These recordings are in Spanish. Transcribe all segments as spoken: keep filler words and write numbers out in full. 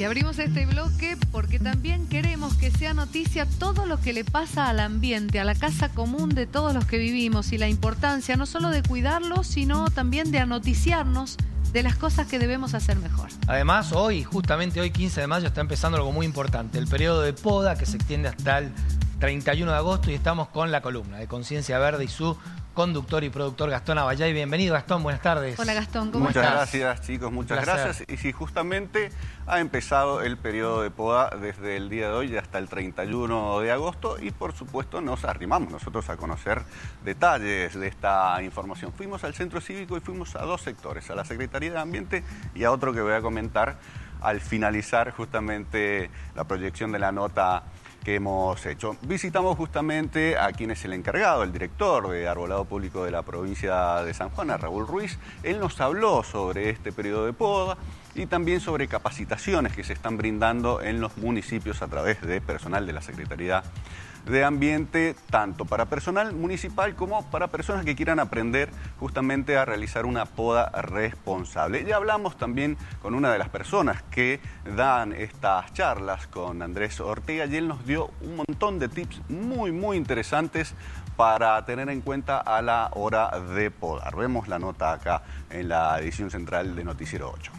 Y abrimos este bloque porque también queremos que sea noticia todo lo que le pasa al ambiente, a la casa común de todos los que vivimos, y la importancia no solo de cuidarlo, sino también de anoticiarnos de las cosas que debemos hacer mejor. Además, hoy, justamente hoy, quince de mayo, está empezando algo muy importante, el periodo de poda que se extiende hasta el treinta y uno de agosto, y estamos con la columna de Conciencia Verde y su conductor y productor Gastón Abayay. Bienvenido, Gastón, buenas tardes. Hola, Gastón, ¿cómo muchas estás? Muchas gracias, chicos, muchas gracias. Y sí, justamente ha empezado el periodo de poda desde el día de hoy hasta el treinta y uno de agosto, y por supuesto nos arrimamos nosotros a conocer detalles de esta información. Fuimos al Centro Cívico y fuimos a dos sectores, a la Secretaría de Ambiente y a otro que voy a comentar al finalizar justamente la proyección de la nota que hemos hecho. Visitamos justamente a quien es el encargado, el director de Arbolado Público de la provincia de San Juan, a Raúl Ruiz. Él nos habló sobre este periodo de poda y también sobre capacitaciones que se están brindando en los municipios a través de personal de la Secretaría de Ambiente, tanto para personal municipal como para personas que quieran aprender justamente a realizar una poda responsable. Ya hablamos también con una de las personas que dan estas charlas, con Andrés Ortega, y él nos dio un montón de tips muy, muy interesantes para tener en cuenta a la hora de podar. Vemos la nota acá en la edición central de Noticiero ocho.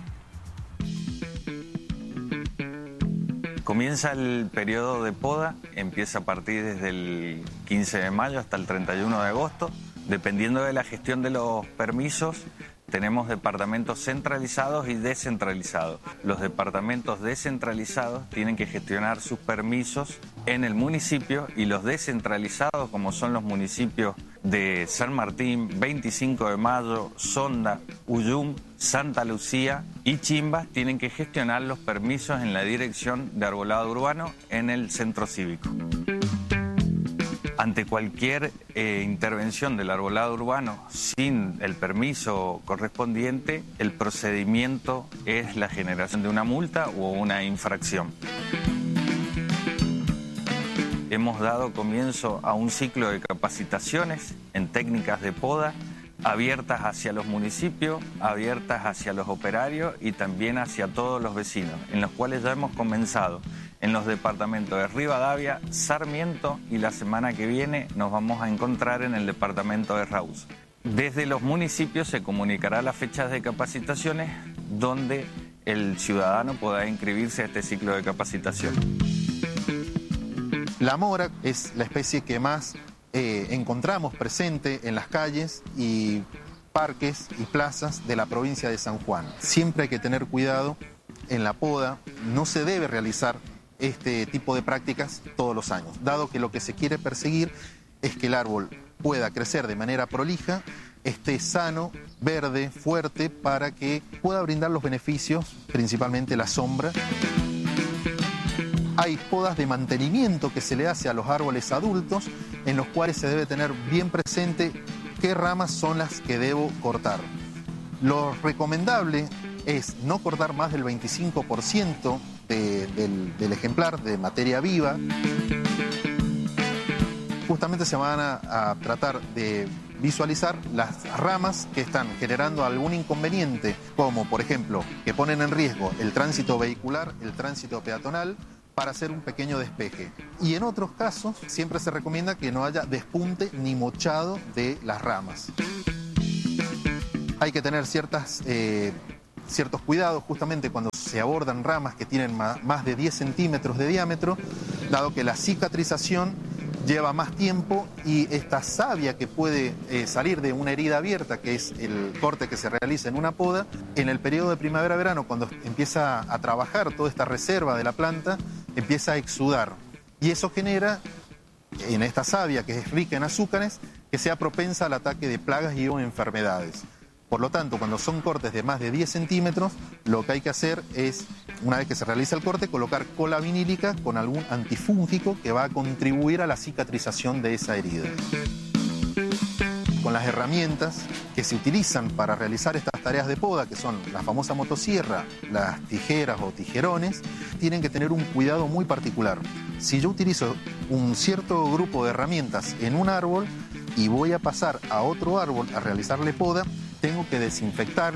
Comienza el periodo de poda, empieza a partir desde el quince de mayo hasta el treinta y uno de agosto. Dependiendo de la gestión de los permisos, tenemos departamentos centralizados y descentralizados. Los departamentos descentralizados tienen que gestionar sus permisos en el municipio, y los descentralizados, como son los municipios de San Martín, veinticinco de mayo, Sonda, Uyum, Santa Lucía y Chimbas, tienen que gestionar los permisos en la Dirección de Arbolado Urbano en el Centro Cívico. Ante cualquier eh, intervención del arbolado urbano sin el permiso correspondiente, el procedimiento es la generación de una multa o una infracción. Hemos dado comienzo a un ciclo de capacitaciones en técnicas de poda abiertas hacia los municipios, abiertas hacia los operarios y también hacia todos los vecinos, en los cuales ya hemos comenzado en los departamentos de Rivadavia, Sarmiento, y la semana que viene nos vamos a encontrar en el departamento de Raús. Desde los municipios se comunicará las fechas de capacitaciones donde el ciudadano podrá inscribirse a este ciclo de capacitación. La mora es la especie que más eh, encontramos presente en las calles y parques y plazas de la provincia de San Juan. Siempre hay que tener cuidado en la poda, no se debe realizar este tipo de prácticas todos los años, dado que lo que se quiere perseguir es que el árbol pueda crecer de manera prolija, esté sano, verde, fuerte, para que pueda brindar los beneficios, principalmente la sombra. Hay podas de mantenimiento que se le hace a los árboles adultos, en los cuales se debe tener bien presente qué ramas son las que debo cortar. Lo recomendable es no cortar más del veinticinco por ciento de, del, del ejemplar de materia viva. Justamente se van a, a tratar de visualizar las ramas que están generando algún inconveniente, como por ejemplo que ponen en riesgo el tránsito vehicular, el tránsito peatonal, para hacer un pequeño despeje. Y en otros casos siempre se recomienda que no haya despunte ni mochado de las ramas. Hay que tener ciertas... Eh, ciertos cuidados justamente cuando se abordan ramas que tienen más de diez centímetros de diámetro, dado que la cicatrización lleva más tiempo y esta savia que puede eh, salir de una herida abierta, que es el corte que se realiza en una poda, en el periodo de primavera-verano, cuando empieza a trabajar toda esta reserva de la planta, empieza a exudar. Y eso genera, en esta savia que es rica en azúcares, que sea propensa al ataque de plagas y o enfermedades. Por lo tanto, cuando son cortes de más de diez centímetros, lo que hay que hacer es, una vez que se realiza el corte, colocar cola vinílica con algún antifúngico que va a contribuir a la cicatrización de esa herida. Con las herramientas que se utilizan para realizar estas tareas de poda, que son la famosa motosierra, las tijeras o tijerones, tienen que tener un cuidado muy particular. Si yo utilizo un cierto grupo de herramientas en un árbol y voy a pasar a otro árbol a realizarle poda, tengo que desinfectarlas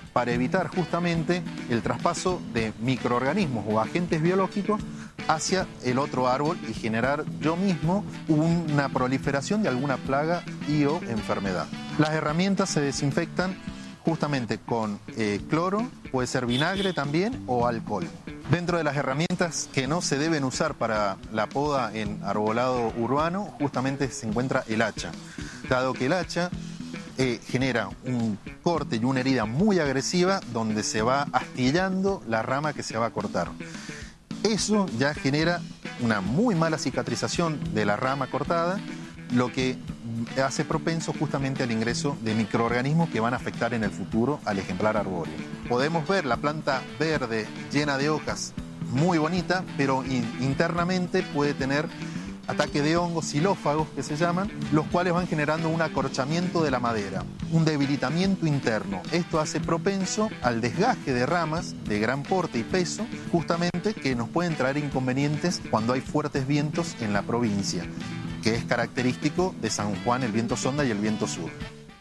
para evitar justamente el traspaso de microorganismos o agentes biológicos hacia el otro árbol y generar yo mismo una proliferación de alguna plaga y o enfermedad. Las herramientas se desinfectan justamente con eh, cloro, puede ser vinagre también o alcohol. Dentro de las herramientas que no se deben usar para la poda en arbolado urbano, justamente se encuentra el hacha, dado que el hacha eh, genera un corte y una herida muy agresiva donde se va astillando la rama que se va a cortar. Eso ya genera una muy mala cicatrización de la rama cortada, lo que hace propenso justamente al ingreso de microorganismos que van a afectar en el futuro al ejemplar arbóreo. Podemos ver la planta verde llena de hojas, muy bonita, pero in- internamente puede tener ataque de hongos xilófagos que se llaman, los cuales van generando un acorchamiento de la madera, un debilitamiento interno. Esto hace propenso al desgaste de ramas de gran porte y peso, justamente que nos pueden traer inconvenientes cuando hay fuertes vientos en la provincia, que es característico de San Juan, el viento sonda y el viento sur.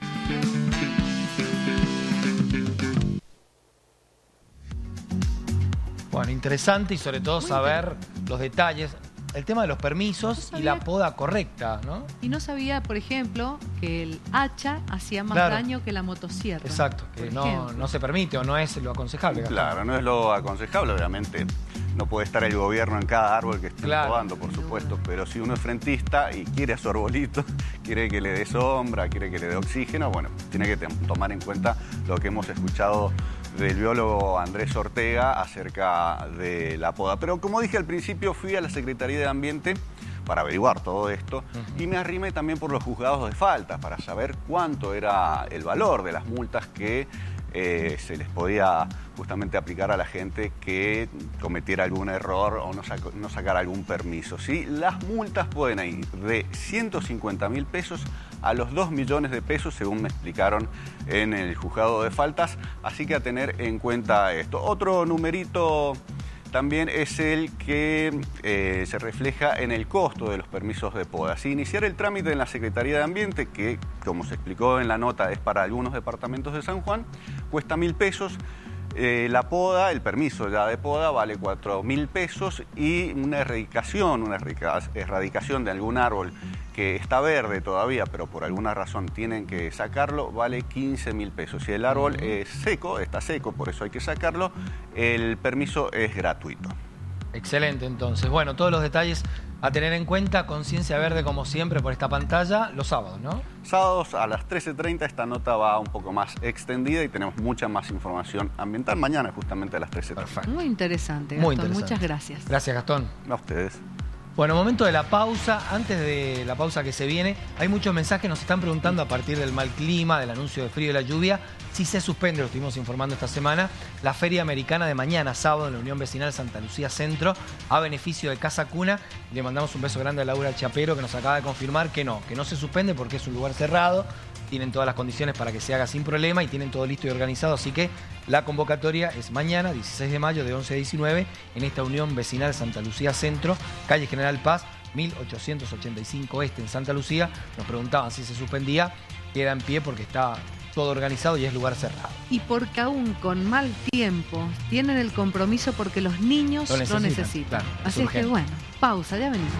Bueno, interesante y sobre todo Muy saber los detalles. El tema de los permisos No y la sabía- poda correcta, ¿no? Y no sabía, por ejemplo, que el hacha hacía más Claro. daño que la motosierra. Exacto, que por no, ejemplo. no se permite o no es lo aconsejable. Gastón. Claro, no es lo aconsejable, obviamente. No puede estar el gobierno en cada árbol que esté Claro. podando, por supuesto, pero si uno es frentista y quiere a su arbolito, quiere que le dé sombra, quiere que le dé oxígeno, bueno, tiene que tem- tomar en cuenta lo que hemos escuchado del biólogo Andrés Ortega acerca de la poda. Pero como dije al principio, fui a la Secretaría de Ambiente para averiguar todo esto y me arrimé también por los juzgados de faltas para saber cuánto era el valor de las multas que eh, se les podía justamente aplicar a la gente que cometiera algún error o no, saco, no sacara algún permiso. ¿Sí? Las multas pueden ir de ciento cincuenta mil pesos a los dos millones de pesos, según me explicaron en el juzgado de faltas, así que a tener en cuenta esto. Otro numerito también es el que eh, se refleja en el costo de los permisos de poda. Si iniciar el trámite en la Secretaría de Ambiente, que como se explicó en la nota es para algunos departamentos de San Juan, cuesta mil pesos. Eh, la poda, el permiso ya de poda vale cuatro mil pesos y una erradicación, una erradicación de algún árbol que está verde todavía, pero por alguna razón tienen que sacarlo, vale quince mil pesos. Si el árbol es seco, está seco, por eso hay que sacarlo, el permiso es gratuito. Excelente, entonces. Bueno, todos los detalles a tener en cuenta. Conciencia Verde, como siempre, por esta pantalla, los sábados, ¿no? Sábados a las trece treinta esta nota va un poco más extendida y tenemos mucha más información ambiental. Mañana justamente a las trece treinta. Perfecto. Muy interesante, Muy Gastón. interesante. Muchas gracias. Gracias, Gastón. A ustedes. Bueno, momento de la pausa. Antes de la pausa que se viene, hay muchos mensajes. Nos están preguntando a partir del mal clima, del anuncio de frío y la lluvia, si se suspende, lo estuvimos informando esta semana, la Feria Americana de mañana, sábado, en la Unión Vecinal Santa Lucía Centro, a beneficio de Casa Cuna. Le mandamos un beso grande a Laura Chapero, que nos acaba de confirmar que no, que no se suspende porque es un lugar cerrado. Tienen todas las condiciones para que se haga sin problema y tienen todo listo y organizado. Así que la convocatoria es mañana, dieciséis de mayo, de once a diecinueve, en esta Unión Vecinal Santa Lucía Centro, calle General Paz, mil ochocientos ochenta y cinco Este, en Santa Lucía. Nos preguntaban si se suspendía, queda en pie porque está todo organizado y es lugar cerrado. Y porque aún con mal tiempo tienen el compromiso porque los niños Lo lo necesitan, necesitan. claro, es Así es que urgente. bueno, pausa, ya venimos.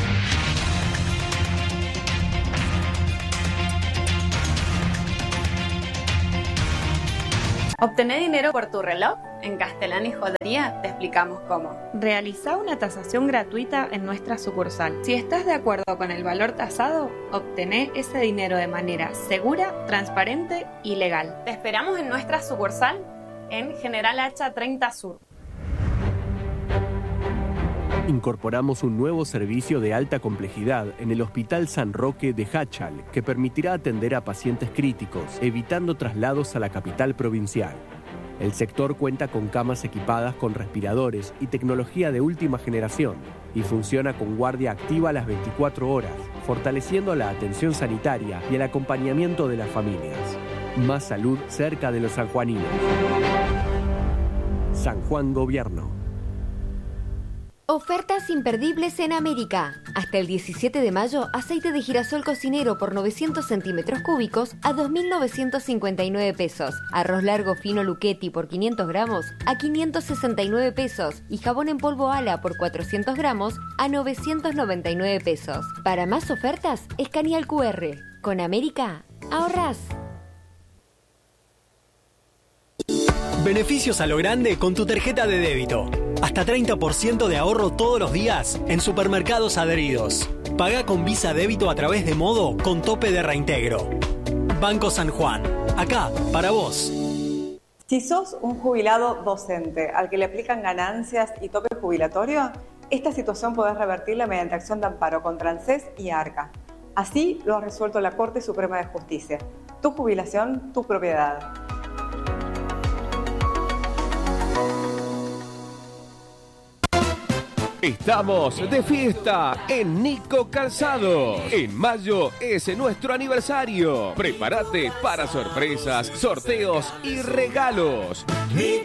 ¿Obtener dinero por tu reloj? En Castellani Joyería te explicamos cómo. Realiza una tasación gratuita en nuestra sucursal. Si estás de acuerdo con el valor tasado, obtené ese dinero de manera segura, transparente y legal. Te esperamos en nuestra sucursal en General Hacha treinta Sur. Incorporamos un nuevo servicio de alta complejidad en el Hospital San Roque de Hachal, que permitirá atender a pacientes críticos, evitando traslados a la capital provincial. El sector cuenta con camas equipadas con respiradores y tecnología de última generación y funciona con guardia activa a las veinticuatro horas, fortaleciendo la atención sanitaria y el acompañamiento de las familias. Más salud cerca de los sanjuaninos. San Juan Gobierno. Ofertas imperdibles en América. Hasta el diecisiete de mayo, aceite de girasol cocinero por novecientos centímetros cúbicos a dos mil novecientos cincuenta y nueve pesos. Arroz largo fino Luchetti por quinientos gramos a quinientos sesenta y nueve pesos. Y jabón en polvo Ala por cuatrocientos gramos a novecientos noventa y nueve pesos. Para más ofertas, escanea el cu erre. Con América, ahorrás. Beneficios a lo grande con tu tarjeta de débito. Hasta treinta por ciento de ahorro todos los días en supermercados adheridos. Paga con Visa Débito a través de Modo con tope de reintegro. Banco San Juan. Acá, para vos. Si sos un jubilado docente al que le aplican ganancias y tope jubilatorio, esta situación podés revertirla mediante acción de amparo contra ANSES y ARCA. Así lo ha resuelto la Corte Suprema de Justicia. Tu jubilación, tu propiedad. Estamos de fiesta en Nico Calzado. En mayo es nuestro aniversario. Prepárate para sorpresas, sorteos y regalos. Nico